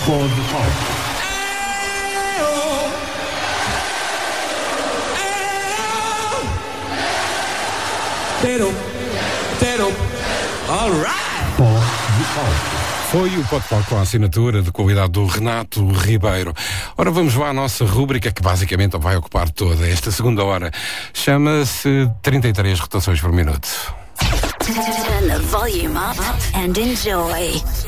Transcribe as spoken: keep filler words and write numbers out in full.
Pode Pau. Tero, tero, all right. Pode Pau. Foi o Pode Pau com a assinatura de qualidade do Renato Ribeiro. Ora, vamos lá à nossa rúbrica que basicamente vai ocupar toda esta segunda hora. Chama-se trinta e três rotações por minuto. Turn the volume up and enjoy.